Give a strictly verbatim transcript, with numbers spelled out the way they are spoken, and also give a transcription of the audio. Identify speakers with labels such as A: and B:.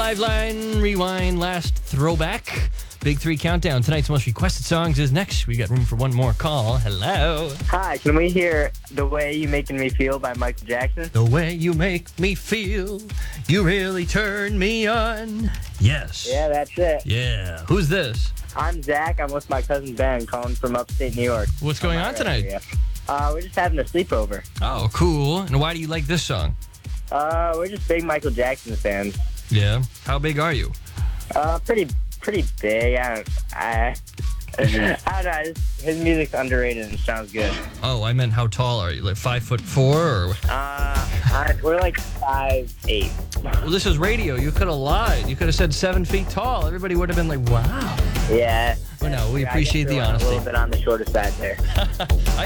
A: Live Line Rewind Last Throwback. Big Three Countdown. Tonight's most requested songs is next. We got room for one more call. Hello.
B: Hi, can we hear The Way You Making Me Feel by Michael Jackson?
A: The way you make me feel, you really turn me on. Yes.
B: Yeah, that's it.
A: Yeah. Who's this?
B: I'm Zach. I'm with my cousin Ben, calling from upstate New York.
A: What's going on tonight?
B: Area. Uh, we're just having a sleepover.
A: Oh, cool. And why do you like this song?
B: Uh, we're just big Michael Jackson fans.
A: Yeah. How big are you?
B: Uh, pretty, pretty big. I don't, I, I don't know. His, his music's underrated and sounds good.
A: Oh, I meant how tall are you? Like five foot four, or?
B: Uh, I, we're like five eight.
A: Well, this is radio. You could have lied. You could have said seven feet tall. Everybody would have been like, wow.
B: Yeah.
A: Well, no, we
B: I
A: appreciate
B: guess
A: the
B: we're
A: honesty.
B: A little bit on the shorter side there.
A: I